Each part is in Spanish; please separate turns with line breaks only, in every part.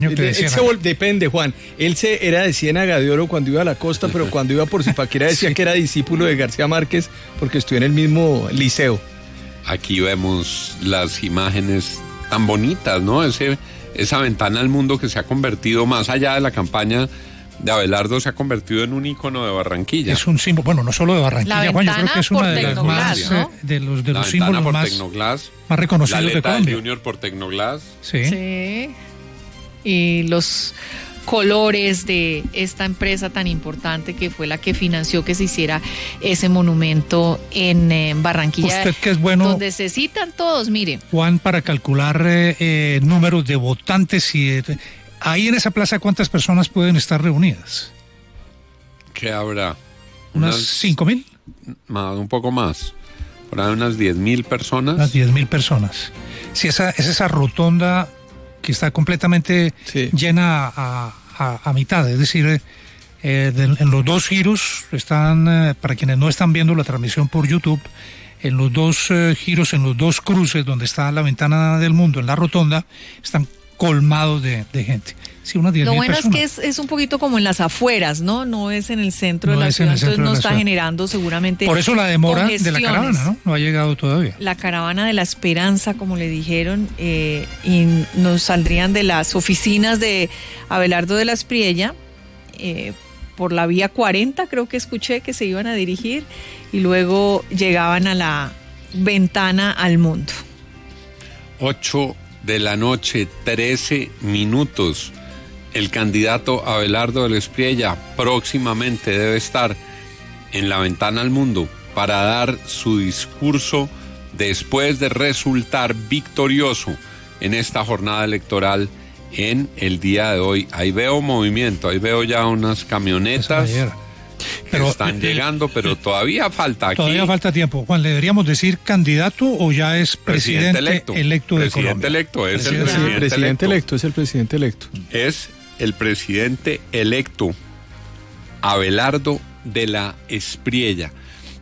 Depende, Juan. Él era de Ciénaga de Oro cuando iba a la costa, pero cuando iba por Zipaquirá decía que era discípulo de García Márquez porque estudió en el mismo liceo.
Aquí vemos las imágenes tan bonitas, ¿no? Esa ventana al mundo que se ha convertido, más allá de la campaña de Abelardo, se ha convertido en un ícono de Barranquilla.
Es un símbolo, bueno, no solo de Barranquilla, Juan, yo creo que es una de las más, ¿no? de los símbolos más reconocidos de Colombia.
La del Junior por Tecnoglass.
Sí. Y los colores de esta empresa tan importante que fue la que financió que se hiciera ese monumento en Barranquilla.
Usted que es bueno,
donde se citan todos, mire.
Juan, para calcular números de votantes y ahí en esa plaza, ¿cuántas personas pueden estar reunidas?
¿Qué habrá?
¿Unas 5,000?
Un poco más. Por ahí unas 10,000 personas.
Unas 10,000 personas. Si esa rotonda que está completamente llena a mitad, es decir, en los dos giros están, para quienes no están viendo la transmisión por YouTube, en los dos giros, en los dos cruces donde está la ventana del mundo, en la rotonda, están colmados de gente. Sí, unas 10,000
Lo bueno
personas.
es que es un poquito como en las afueras, ¿no? No es en el centro de la ciudad, entonces no está generando seguramente.
Por eso la demora de la caravana, ¿no? No ha llegado todavía.
La caravana de la esperanza, como le dijeron, y nos saldrían de las oficinas de Abelardo de la Espriella, por la vía 40, creo que escuché que se iban a dirigir, y luego llegaban a la ventana al mundo.
8 de la noche, 13 minutos. El candidato Abelardo de la Espriella próximamente debe estar en la ventana al mundo para dar su discurso después de resultar victorioso en esta jornada electoral en el día de hoy. Ahí veo movimiento, ahí veo ya unas camionetas que están llegando, pero todavía falta aquí.
Todavía falta tiempo. Juan, ¿le deberíamos decir candidato o ya es presidente electo de Colombia?
Es el presidente electo.
Es el presidente electo.
Es el presidente electo, Abelardo de la Espriella.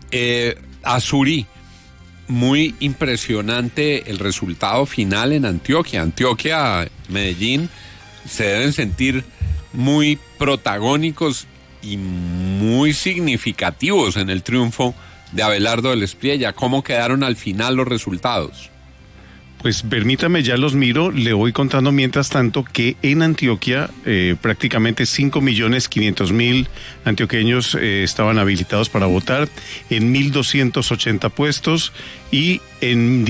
Azurí, muy impresionante el resultado final en Antioquia. Medellín, se deben sentir muy protagónicos y muy significativos en el triunfo de Abelardo de la Espriella. ¿Cómo quedaron al final los resultados?
Pues permítame, ya los miro, le voy contando mientras tanto que en Antioquia prácticamente 5.500.000 antioqueños estaban habilitados para votar en 1.280 puestos y en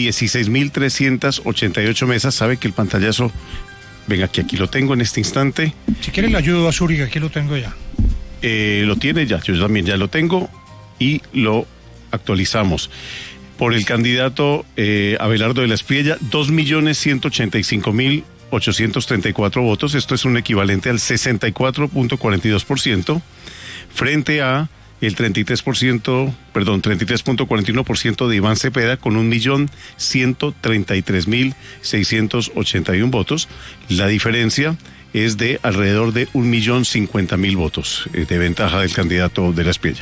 16.388 mesas. Sabe que el pantallazo, venga, que aquí lo tengo en este instante.
Si quiere le ayudo a Zúriga, aquí lo tengo ya.
Lo tiene ya, yo también ya lo tengo y lo actualizamos. Por el candidato Abelardo de la Espriella, 2.185.834 votos. Esto es un equivalente al 64.42%, frente a el 33.41% de Iván Cepeda, con 1.133.681 votos. La diferencia es de alrededor de 1.050.000 votos de ventaja del candidato de la Espriella.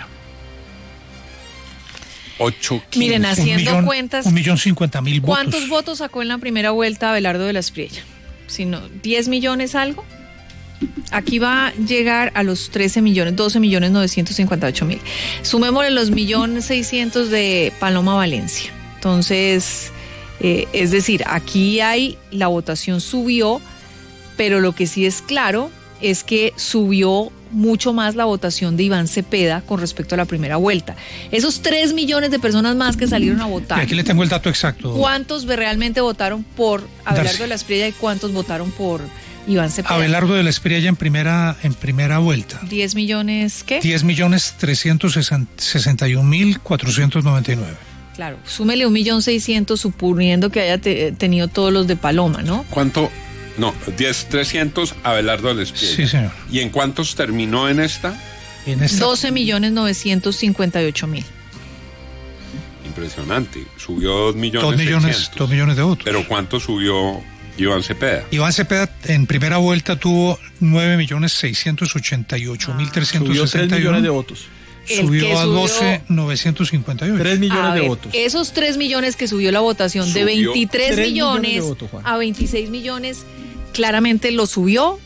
8,
miren, haciendo cuentas,
1.050.000 votos.
¿Cuántos votos sacó en la primera vuelta Abelardo de la Espriella? Si no, 10 millones algo. Aquí va a llegar a los 12.958.000. Sumémosle los 1.600.000 de Paloma Valencia. Entonces, es decir, aquí la votación subió, pero lo que sí es claro es que subió mucho más la votación de Iván Cepeda con respecto a la primera vuelta. Esos 3 millones de personas más que salieron a votar.
Y aquí le tengo el dato exacto.
¿Cuántos realmente votaron por Abelardo de la Espriella y cuántos votaron por Iván Cepeda?
Abelardo de la Espriella en primera vuelta.
10 millones, ¿qué?
10.361.499.
Claro, súmele 1.600.000 suponiendo que haya tenido todos los de Paloma, ¿no?
¿Cuánto? No, 10.300 Abelardo de la Espriella.
Sí, señor.
¿Y en cuántos terminó en esta?
12.958.000.
Impresionante. Subió 2 millones.
2 millones de votos.
¿Pero cuánto subió Iván Cepeda?
Iván Cepeda en primera vuelta tuvo 9.688.361.
Subió 3 millones de votos.
Subió a 12.958.
3 millones de votos.
Esos 3 millones que subió la votación, de 23 millones a 26 millones, claramente lo subió